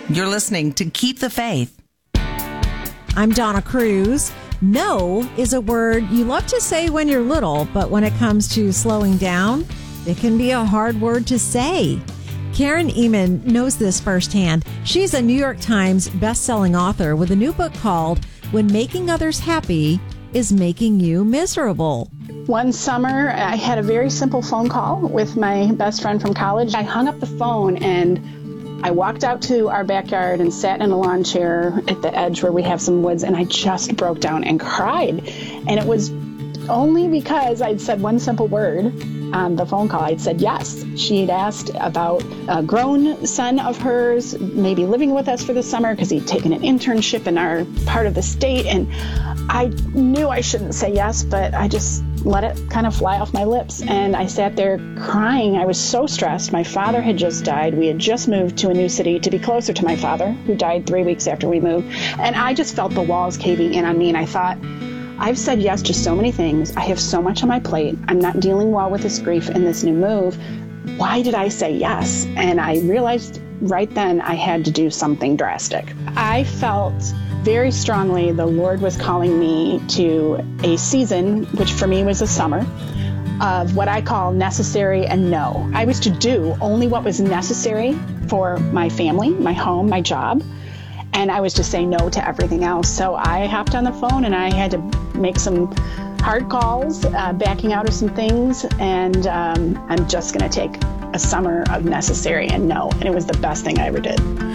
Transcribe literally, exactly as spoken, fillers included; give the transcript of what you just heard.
You're listening to Keep the Faith. I'm Donna Cruz. No is a word you love to say when you're little, but when it comes to slowing down, it can be a hard word to say. Karen Ehman knows this firsthand. She's a New York Times best-selling author with a new book called When Making Others Happy is Making You Miserable. One summer, I had a very simple phone call with my best friend from college. I hung up the phone and I walked out to our backyard and sat in a lawn chair at the edge where we have some woods, and I just broke down and cried. And it was only because I'd said one simple word on the phone call. I'd said yes. She'd asked about a grown son of hers, maybe living with us for the summer because he'd taken an internship in our part of the state. And I knew I shouldn't say yes, but I just let it kind of fly off my lips. And I sat there crying. I was so stressed. My father had just died. We had just moved to a new city to be closer to my father, who died three weeks after we moved. And I just felt the walls caving in on me. And I thought, I've said yes to so many things. I have so much on my plate. I'm not dealing well with this grief and this new move. Why did I say yes? And I realized right then I had to do something drastic. I felt very strongly the Lord was calling me to a season, which for me was a summer, of what I call necessary and no. I was to do only what was necessary for my family, my home, my job. And I was to say no to everything else. So I hopped on the phone and I had to make some hard calls, uh, backing out of some things. And um, I'm just going to take a summer of necessary and no. And it was the best thing I ever did.